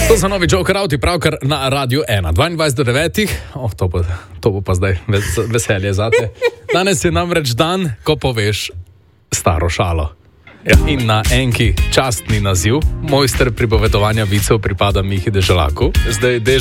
To za novi Joker Auti pravkar na Radiu 1. 22 do 9. To bo pa zdaj veselje zate. Danes je namreč dan, ko poveš staro šalo. Ja. In na enki častni naziv, mojster pripovedovanja vicev pripada Mihi Deželaku. Zdaj